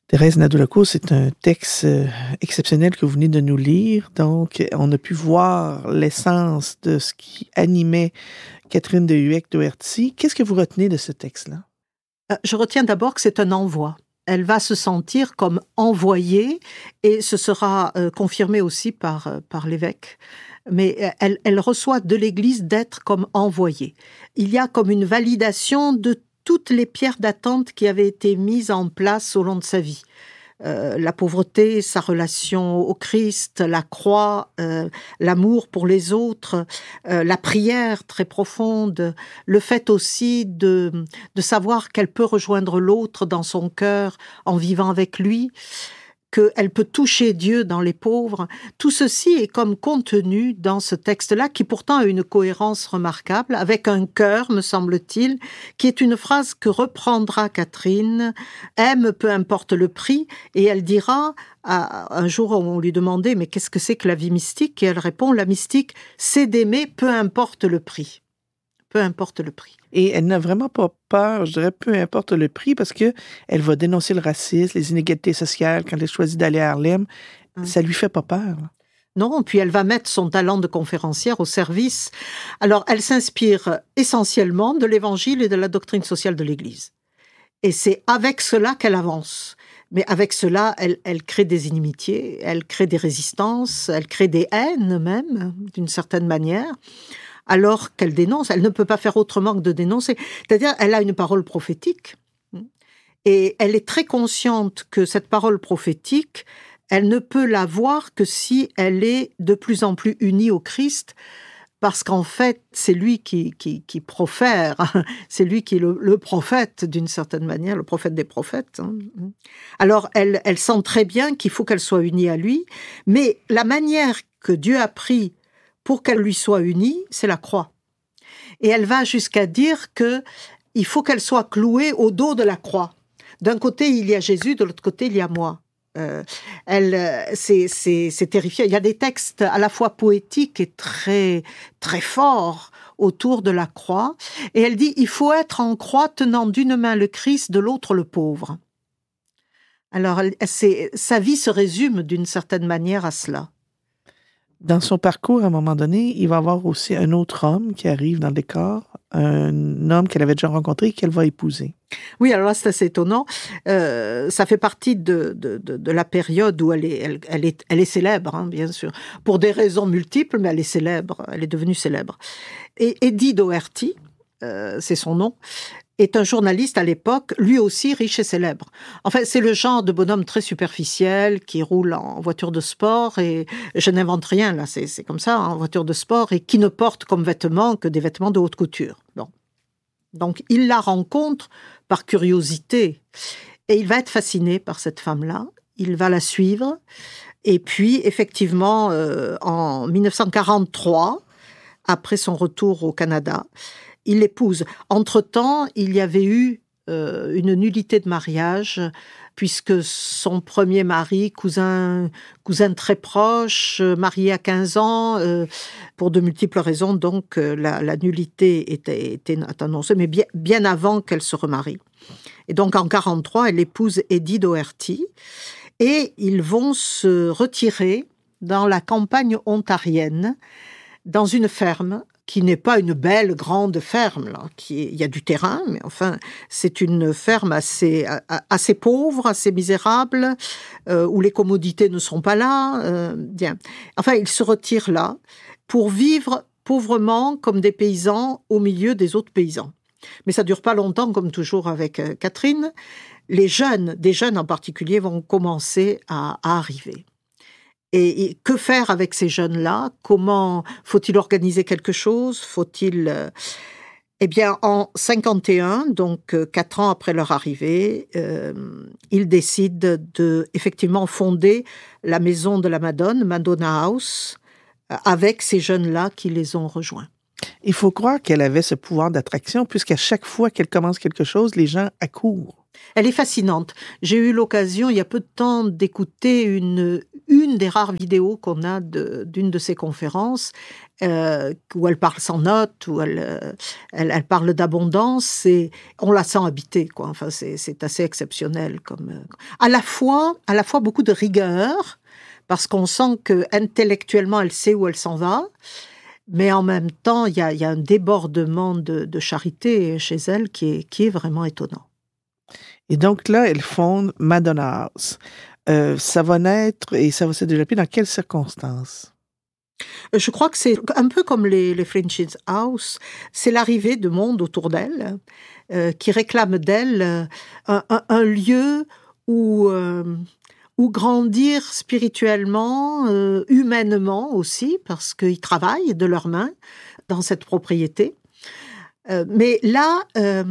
Thérèse Nadeau-Lecourt, c'est un texte exceptionnel que vous venez de nous lire. Donc, on a pu voir l'essence de ce qui animait Catherine de Hueck-Doherty. Qu'est-ce que vous retenez de ce texte-là? Je retiens d'abord que c'est un envoi. Elle va se sentir comme envoyée et ce sera confirmé aussi par l'évêque. Mais elle reçoit de l'Église d'être comme envoyée. Il y a comme une validation de toutes les pierres d'attente qui avaient été mises en place au long de sa vie. La pauvreté, sa relation au Christ, la croix, l'amour pour les autres, la prière très profonde, le fait aussi de savoir qu'elle peut rejoindre l'autre dans son cœur en vivant avec lui, qu'elle peut toucher Dieu dans les pauvres. Tout ceci est comme contenu dans ce texte-là, qui pourtant a une cohérence remarquable, avec un cœur, me semble-t-il, qui est une phrase que reprendra Catherine, « Aime, peu importe le prix », et elle dira, un jour on lui demandait « Mais qu'est-ce que c'est que la vie mystique ?» Et elle répond « La mystique, c'est d'aimer, peu importe le prix. » Peu importe le prix. Et elle n'a vraiment pas peur, je dirais, peu importe le prix, parce que elle va dénoncer le racisme, les inégalités sociales, quand elle choisit d'aller à Harlem. Ça lui fait pas peur. Non, puis elle va mettre son talent de conférencière au service. Alors, elle s'inspire essentiellement de l'Évangile et de la doctrine sociale de l'Église. Et c'est avec cela qu'elle avance. Mais avec cela, elle crée des inimitiés, elle crée des résistances, elle crée des haines même, d'une certaine manière. Alors qu'elle dénonce, elle ne peut pas faire autrement que de dénoncer. C'est-à-dire, elle a une parole prophétique, et elle est très consciente que cette parole prophétique, elle ne peut l'avoir que si elle est de plus en plus unie au Christ, parce qu'en fait, c'est lui qui profère, c'est lui qui est le prophète, d'une certaine manière, le prophète des prophètes. Alors, elle sent très bien qu'il faut qu'elle soit unie à lui, mais la manière que Dieu a pris pour qu'elle lui soit unie, c'est la croix. Et elle va jusqu'à dire qu'il faut qu'elle soit clouée au dos de la croix. D'un côté, il y a Jésus, de l'autre côté, il y a moi. C'est terrifiant. Il y a des textes à la fois poétiques et très, très forts autour de la croix. Et elle dit, il faut être en croix tenant d'une main le Christ, de l'autre le pauvre. Alors, sa vie se résume d'une certaine manière à cela. Dans son parcours, à un moment donné, il va y avoir aussi un autre homme qui arrive dans le décor, un homme qu'elle avait déjà rencontré et qu'elle va épouser. Oui, alors là, c'est assez étonnant. Ça fait partie de la période où elle est célèbre, hein, bien sûr, pour des raisons multiples, mais elle est célèbre, elle est devenue célèbre. Et Eddie Doherty, c'est son nom, est un journaliste à l'époque, lui aussi riche et célèbre. En fait, c'est le genre de bonhomme très superficiel qui roule en voiture de sport, et je n'invente rien, là, c'est comme ça, en voiture de sport, et qui ne porte comme vêtements que des vêtements de haute couture. Bon. Donc, il la rencontre par curiosité, et il va être fasciné par cette femme-là, il va la suivre, et puis, effectivement, en 1943, après son retour au Canada, il l'épouse. Entre-temps, il y avait eu une nullité de mariage, puisque son premier mari, cousin très proche, marié à 15 ans, pour de multiples raisons, donc la nullité était annoncée, mais bien avant qu'elle se remarie. Et donc en 1943, elle épouse Eddie Doherty, et ils vont se retirer dans la campagne ontarienne, dans une ferme, qui n'est pas une belle grande ferme, là, il y a du terrain, mais enfin, c'est une ferme assez pauvre, assez misérable, où les commodités ne sont pas là. Bien. Enfin, ils se retirent là pour vivre pauvrement comme des paysans au milieu des autres paysans. Mais ça dure pas longtemps, comme toujours avec Catherine. Des jeunes en particulier, vont commencer à arriver. Et que faire avec ces jeunes-là? Comment faut-il organiser quelque chose? Faut-il... Eh bien, en 51, donc 4 ans après leur arrivée, ils décident de effectivement fonder la maison de la Madone, Madonna House, avec ces jeunes-là qui les ont rejoints. Il faut croire qu'elle avait ce pouvoir d'attraction, puisqu'à chaque fois qu'elle commence quelque chose, les gens accourent. Elle est fascinante. J'ai eu l'occasion, il y a peu de temps, d'écouter une une des rares vidéos qu'on a d'une de ses conférences, où elle parle sans notes, où elle parle d'abondance, et on la sent habitée, quoi. Enfin, c'est assez exceptionnel. À la fois beaucoup de rigueur, parce qu'on sent qu'intellectuellement, elle sait où elle s'en va, mais en même temps, il y a un débordement de charité chez elle qui est vraiment étonnant. Et donc là, elle fonde Madonna House. Ça va naître et ça va se développer dans quelles circonstances? Je crois que c'est un peu comme les French's House, c'est l'arrivée de monde autour d'elle, qui réclame d'elle un lieu où grandir spirituellement, humainement aussi, parce qu'ils travaillent de leurs mains dans cette propriété. Mais là,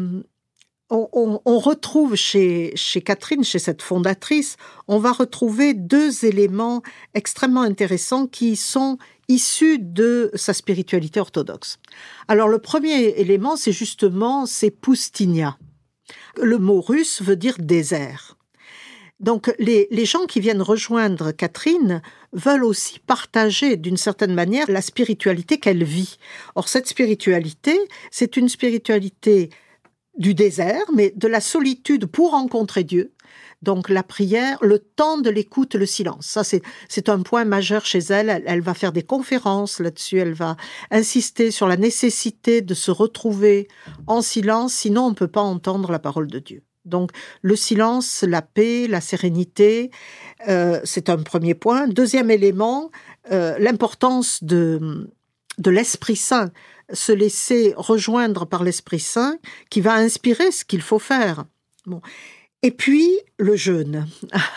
on retrouve chez Catherine, chez cette fondatrice, on va retrouver deux éléments extrêmement intéressants qui sont issus de sa spiritualité orthodoxe. Alors le premier élément, c'est Poustinia. Le mot russe veut dire désert. Donc les gens qui viennent rejoindre Catherine veulent aussi partager d'une certaine manière la spiritualité qu'elle vit. Or cette spiritualité, c'est une spiritualité du désert, mais de la solitude pour rencontrer Dieu. Donc la prière, le temps de l'écoute, le silence. Ça, c'est un point majeur chez elle. Elle va faire des conférences là-dessus. Elle va insister sur la nécessité de se retrouver en silence, sinon on ne peut pas entendre la parole de Dieu. Donc le silence, la paix, la sérénité, c'est un premier point. Deuxième élément, l'importance de l'Esprit Saint, se laisser rejoindre par l'Esprit Saint qui va inspirer ce qu'il faut faire. Bon. Et puis, le jeûne.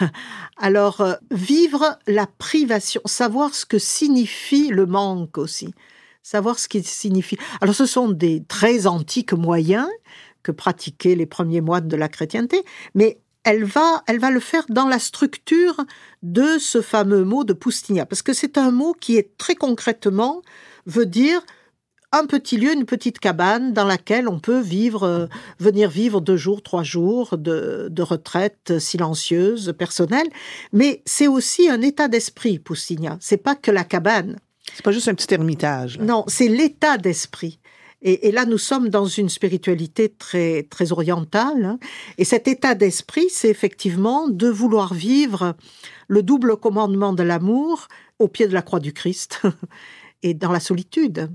Alors, vivre la privation, savoir ce que signifie le manque aussi, savoir ce qu'il signifie. Alors, ce sont des très antiques moyens que pratiquaient les premiers moines de la chrétienté, mais elle va le faire dans la structure de ce fameux mot de Poustinia, parce que c'est un mot qui est très concrètement, veut dire un petit lieu, une petite cabane dans laquelle on peut venir vivre 2 jours, 3 jours de retraite silencieuse, personnelle. Mais c'est aussi un état d'esprit, Poustinia. C'est pas que la cabane. C'est pas juste un petit ermitage. Là. Non, c'est l'état d'esprit. Et là, nous sommes dans une spiritualité très, très orientale. Hein. Et cet état d'esprit, c'est effectivement de vouloir vivre le double commandement de l'amour au pied de la croix du Christ et dans la solitude.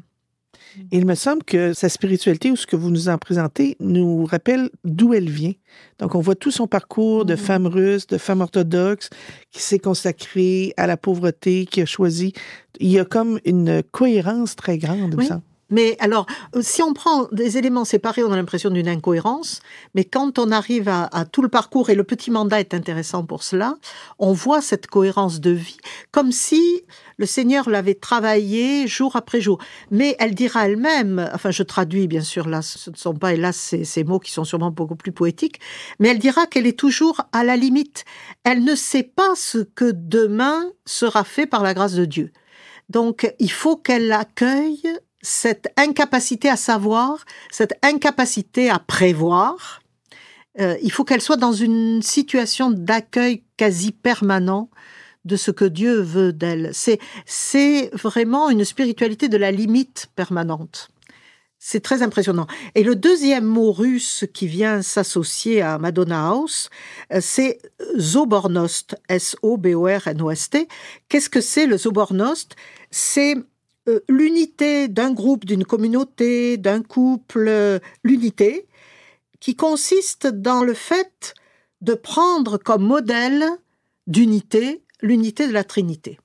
Il me semble que sa spiritualité, ou ce que vous nous en présentez, nous rappelle d'où elle vient. Donc, on voit tout son parcours de femme russe, de femme orthodoxe, qui s'est consacrée à la pauvreté, qui a choisi... Il y a comme une cohérence très grande, il me semble. Mais alors, si on prend des éléments séparés, on a l'impression d'une incohérence, mais quand on arrive à tout le parcours, et le petit mandat est intéressant pour cela, on voit cette cohérence de vie, comme si le Seigneur l'avait travaillé jour après jour. Mais elle dira elle-même, enfin je traduis bien sûr, là ce ne sont pas hélas ces mots qui sont sûrement beaucoup plus poétiques, mais elle dira qu'elle est toujours à la limite. Elle ne sait pas ce que demain sera fait par la grâce de Dieu. Donc il faut qu'elle accueille cette incapacité à savoir, cette incapacité à prévoir. Il faut qu'elle soit dans une situation d'accueil quasi permanent de ce que Dieu veut d'elle. C'est vraiment une spiritualité de la limite permanente. C'est très impressionnant. Et le deuxième mot russe qui vient s'associer à Madonna House, c'est Sobornost, S-O-B-O-R-N-O-S-T. Qu'est-ce que c'est le Sobornost ? C'est l'unité d'un groupe, d'une communauté, d'un couple, l'unité, qui consiste dans le fait de prendre comme modèle d'unité l'unité de la Trinité.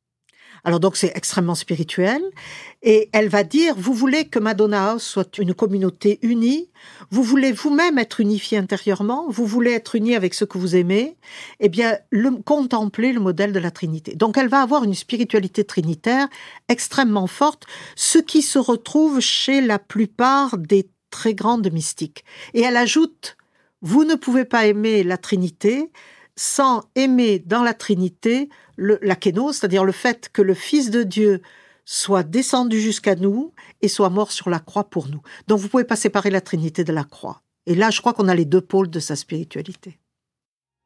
Alors donc c'est extrêmement spirituel, et elle va dire, vous voulez que Madonna House soit une communauté unie, vous voulez vous-même être unifié intérieurement, vous voulez être uni avec ce que vous aimez, eh bien contemplez le modèle de la Trinité. Donc elle va avoir une spiritualité trinitaire extrêmement forte, ce qui se retrouve chez la plupart des très grandes mystiques. Et elle ajoute, vous ne pouvez pas aimer la Trinité sans aimer dans la Trinité la kénos, c'est-à-dire le fait que le Fils de Dieu soit descendu jusqu'à nous et soit mort sur la croix pour nous. Donc vous ne pouvez pas séparer la Trinité de la croix. Et là, je crois qu'on a les 2 pôles de sa spiritualité.